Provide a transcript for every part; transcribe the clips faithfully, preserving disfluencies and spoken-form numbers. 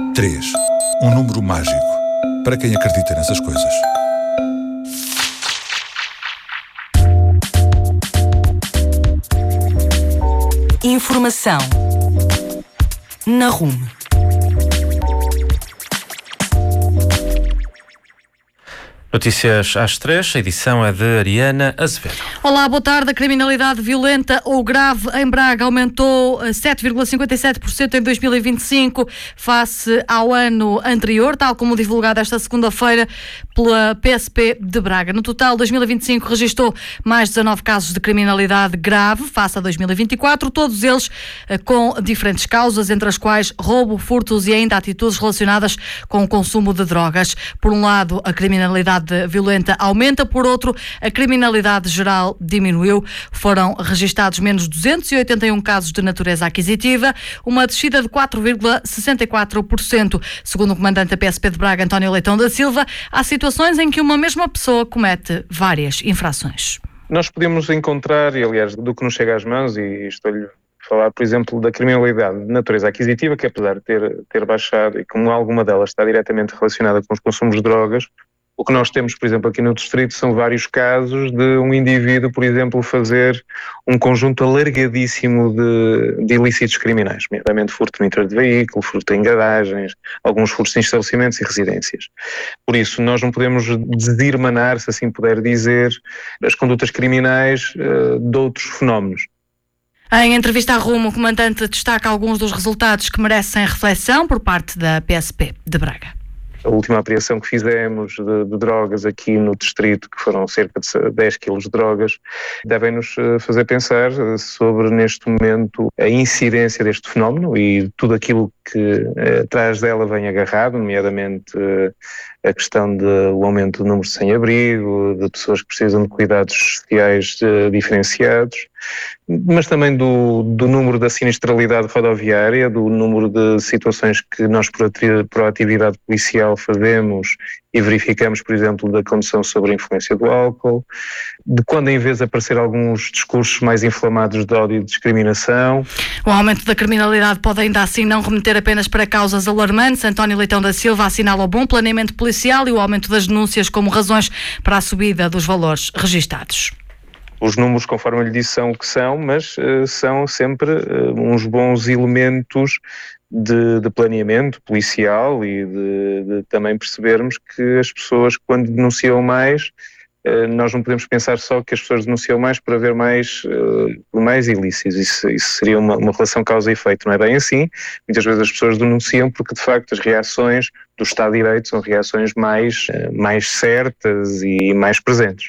Três. Um número mágico para quem acredita nessas coisas. Informação na Rumo. Notícias às três, a edição é de Ariana Azevedo. Olá, boa tarde. A criminalidade violenta ou grave em Braga aumentou sete vírgula cinquenta e sete por cento em dois mil e vinte e cinco face ao ano anterior, tal como divulgado esta segunda-feira pela P S P de Braga. No total, dois mil e vinte e cinco registrou mais dezanove casos de criminalidade grave face a dois mil e vinte e quatro, todos eles com diferentes causas, entre as quais roubo, furtos e ainda atitudes relacionadas com o consumo de drogas. Por um lado, a criminalidade violenta aumenta, por outro, a criminalidade geral diminuiu. Foram registados menos duzentos e oitenta e um casos de natureza aquisitiva, uma descida de quatro vírgula sessenta e quatro por cento. Segundo o comandante da P S P de Braga, António Leitão da Silva, há situações em que uma mesma pessoa comete várias infrações. Nós podemos encontrar, e aliás, do que nos chega às mãos, e estou-lhe a falar, por exemplo, da criminalidade de natureza aquisitiva, que apesar de ter, ter baixado, e como alguma delas está diretamente relacionada com os consumos de drogas, o que nós temos, por exemplo, aqui no distrito são vários casos de um indivíduo, por exemplo, fazer um conjunto alargadíssimo de, de ilícitos criminais, nomeadamente furto no interior de veículo, furto em garagens, alguns furtos em estabelecimentos e residências. Por isso, nós não podemos desirmanar, se assim puder dizer, as condutas criminais uh, de outros fenómenos. Em entrevista à Rumo, o comandante destaca alguns dos resultados que merecem reflexão por parte da P S P de Braga. A última apreensão que fizemos de, de drogas aqui no distrito, que foram cerca de dez quilos de drogas, devem-nos fazer pensar sobre, neste momento, a incidência deste fenómeno e tudo aquilo que eh, atrás dela vem agarrado, nomeadamente eh, a questão do aumento do número de sem-abrigo, de pessoas que precisam de cuidados sociais eh, diferenciados, mas também do, do número da sinistralidade rodoviária, do número de situações que nós, por, por atividade policial, fazemos e verificamos, por exemplo, da condução sob a influência do álcool, de quando em vez de aparecer alguns discursos mais inflamados de ódio e discriminação. O aumento da criminalidade pode ainda assim não remeter apenas para causas alarmantes. António Leitão da Silva assinala o bom planeamento policial e o aumento das denúncias como razões para a subida dos valores registados. Os números, conforme eu lhe disse, são o que são, mas uh, são sempre uh, uns bons elementos de, de planeamento policial e de, de também percebermos que as pessoas, quando denunciam mais, uh, nós não podemos pensar só que as pessoas denunciam mais para haver mais, uh, mais ilícitos. Isso, isso seria uma, uma relação causa e efeito, não é bem assim. Muitas vezes as pessoas denunciam porque, de facto, as reações do Estado de Direito são reações mais, uh, mais certas e mais presentes.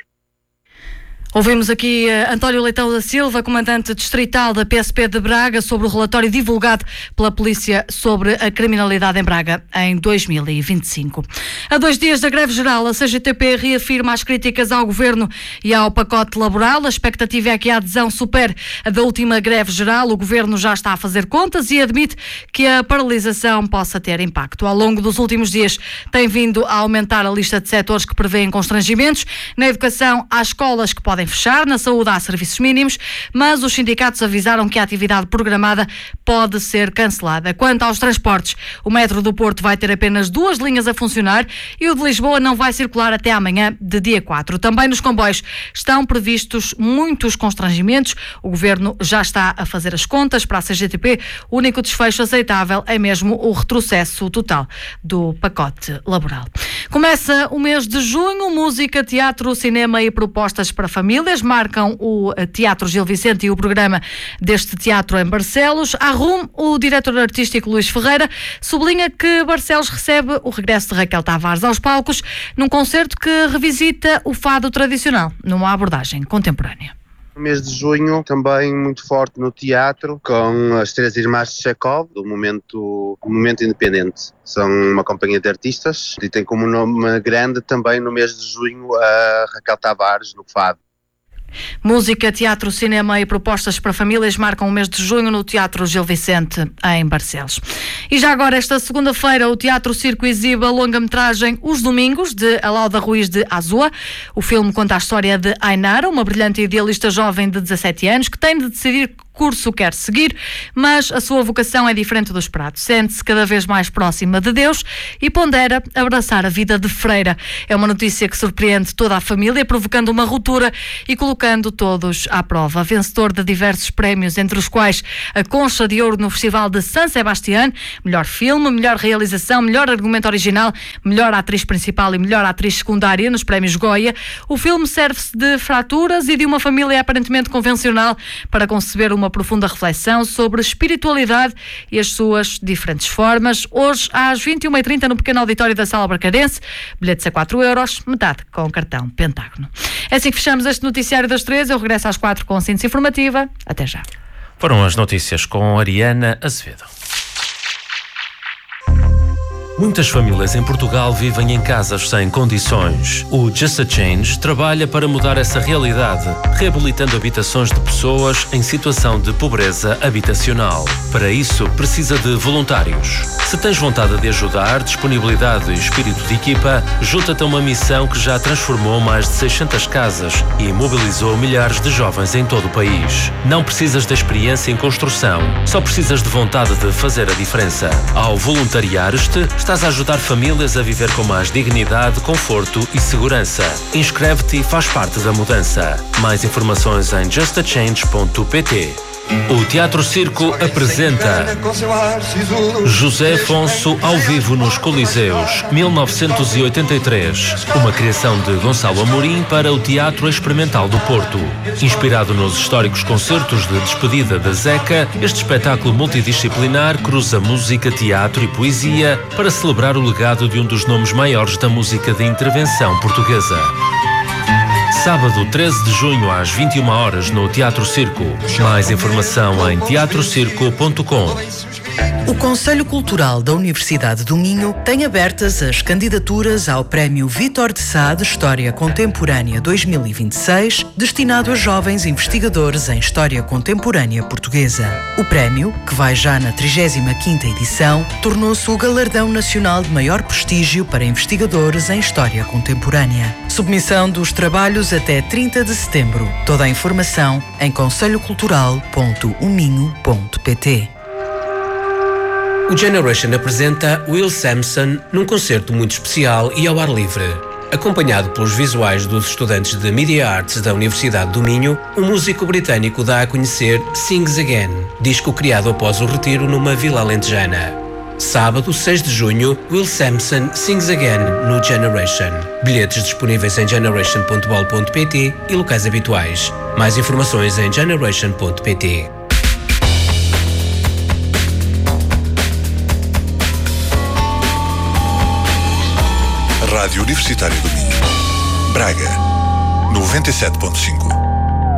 Ouvimos aqui uh, António Leitão da Silva, comandante distrital da P S P de Braga, sobre o relatório divulgado pela polícia sobre a criminalidade em Braga em dois mil e vinte e cinco. A dois dias da greve geral, a C G T P reafirma as críticas ao governo e ao pacote laboral. A expectativa é que a adesão supere a da última greve geral. O governo já está a fazer contas e admite que a paralisação possa ter impacto. Ao longo dos últimos dias tem vindo a aumentar a lista de setores que prevêem constrangimentos. Na educação, há escolas que podem fechar, na saúde há serviços mínimos, mas os sindicatos avisaram que a atividade programada pode ser cancelada. Quanto aos transportes, o metro do Porto vai ter apenas duas linhas a funcionar e o de Lisboa não vai circular até amanhã, de dia quatro. Também nos comboios estão previstos muitos constrangimentos. O governo já está a fazer as contas para a C G T P. O único desfecho aceitável é mesmo o retrocesso total do pacote laboral. Começa o mês de junho, música, teatro, cinema e propostas para famílias marcam o Teatro Gil Vicente e o programa deste teatro em Barcelos. À Rumo, o diretor artístico Luís Ferreira sublinha que Barcelos recebe o regresso de Raquel Tavares aos palcos num concerto que revisita o fado tradicional numa abordagem contemporânea. No mês de junho, também muito forte no teatro, com as Três Irmãs de Chekhov, do momento, do momento Independente. São uma companhia de artistas e tem como nome grande também no mês de junho a Raquel Tavares no fado. Música, teatro, cinema e propostas para famílias marcam o mês de junho no Teatro Gil Vicente, em Barcelos. E já agora, esta segunda-feira, o Teatro Circo exibe a longa-metragem Os Domingos, de Alauda Ruiz de Azua. O filme conta a história de Ainara, uma brilhante idealista jovem de dezassete anos, que tem de decidir curso quer seguir, mas a sua vocação é diferente do esperado. Sente-se cada vez mais próxima de Deus e pondera abraçar a vida de freira. É uma notícia que surpreende toda a família, provocando uma ruptura e colocando todos à prova. Vencedor de diversos prémios, entre os quais a Concha de Ouro no Festival de San Sebastián, melhor filme, melhor realização, melhor argumento original, melhor atriz principal e melhor atriz secundária nos prémios Goya. O filme serve-se de fraturas e de uma família aparentemente convencional para conceber uma profunda reflexão sobre espiritualidade e as suas diferentes formas. Hoje, às vinte e uma e trinta, no pequeno auditório da Sala Barcarense, bilhetes a quatro euros, metade com cartão Pentágono. É assim que fechamos este noticiário das três. Eu regresso às quatro com a síntese informativa. Até já. Foram as notícias com Ariana Azevedo. Muitas famílias em Portugal vivem em casas sem condições. O Just a Change trabalha para mudar essa realidade, reabilitando habitações de pessoas em situação de pobreza habitacional. Para isso, precisa de voluntários. Se tens vontade de ajudar, disponibilidade e espírito de equipa, junta-te a uma missão que já transformou mais de seiscentas casas e mobilizou milhares de jovens em todo o país. Não precisas de experiência em construção, só precisas de vontade de fazer a diferença. Ao voluntariares-te, estás a ajudar famílias a viver com mais dignidade, conforto e segurança. Inscreve-te e faz parte da mudança. Mais informações em just a change ponto p t. O Teatro Circo apresenta José Afonso ao vivo nos Coliseus, mil novecentos e oitenta e três, uma criação de Gonçalo Amorim para o Teatro Experimental do Porto. Inspirado nos históricos concertos de despedida da Zeca, este espetáculo multidisciplinar cruza música, teatro e poesia para celebrar o legado de um dos nomes maiores da música de intervenção portuguesa. Sábado, treze de junho, às vinte e uma horas, no Teatro Circo. Mais informação em teatro circo ponto com. O Conselho Cultural da Universidade do Minho tem abertas as candidaturas ao Prémio Vítor de Sá de História Contemporânea dois mil e vinte e seis, destinado a jovens investigadores em História Contemporânea Portuguesa. O prémio, que vai já na trigésima quinta edição, tornou-se o galardão nacional de maior prestígio para investigadores em História Contemporânea. Submissão dos trabalhos até trinta de setembro. Toda a informação em conselho cultural ponto u minho ponto p t. O Generation apresenta Will Sampson num concerto muito especial e ao ar livre. Acompanhado pelos visuais dos estudantes de Media Arts da Universidade do Minho, o músico britânico dá a conhecer Sings Again, disco criado após o retiro numa vila alentejana. Sábado, seis de junho, Will Sampson Sings Again no Generation. Bilhetes disponíveis em generation ponto bol ponto p t e locais habituais. Mais informações em generation ponto p t. Rádio Universitária do Minho. Braga, noventa e sete ponto cinco.